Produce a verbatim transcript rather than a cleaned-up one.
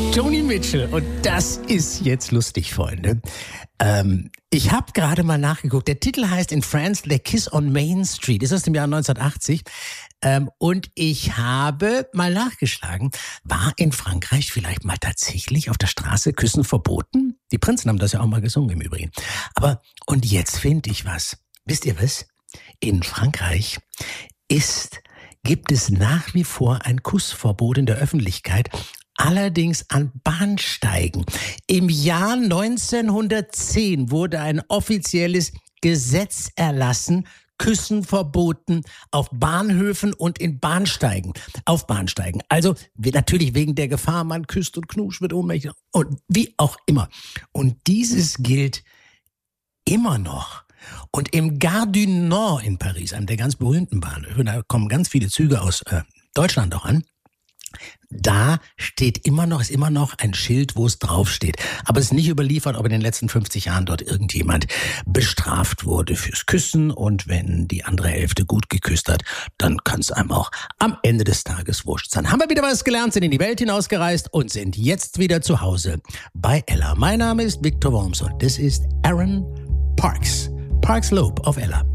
Joni Mitchell. Und das ist jetzt lustig, Freunde. Ähm, ich habe gerade mal nachgeguckt. Der Titel heißt In France, Les Kiss on Main Street. Ist aus dem Jahr neunzehnhundertachtzig. Ähm, und ich habe mal nachgeschlagen, war in Frankreich vielleicht mal tatsächlich auf der Straße Küssen verboten? Die Prinzen haben das ja auch mal gesungen im Übrigen. Aber, und jetzt finde ich was. Wisst ihr was? In Frankreich ist, gibt es nach wie vor ein Kussverbot in der Öffentlichkeit. Allerdings an Bahnsteigen. Im Jahr neunzehnhundertzehn wurde ein offizielles Gesetz erlassen, Küssen verboten auf Bahnhöfen und in Bahnsteigen. Auf Bahnsteigen. Also natürlich wegen der Gefahr, man küsst und knutscht, wird ohnmächtig und wie auch immer. Und dieses gilt immer noch. Und im Gare du Nord in Paris, einem der ganz berühmten Bahnhöfe, da kommen ganz viele Züge aus äh, Deutschland auch an, da steht immer noch, ist immer noch ein Schild, wo es draufsteht. Aber es ist nicht überliefert, ob in den letzten fünfzig Jahren dort irgendjemand bestraft wurde fürs Küssen. Und wenn die andere Hälfte gut geküsst hat, dann kann es einem auch am Ende des Tages wurscht sein. Haben wir wieder was gelernt, sind in die Welt hinausgereist und sind jetzt wieder zu Hause bei Ella. Mein Name ist Victor Worms und das ist Aaron Parks. Parks Loeb auf Ella.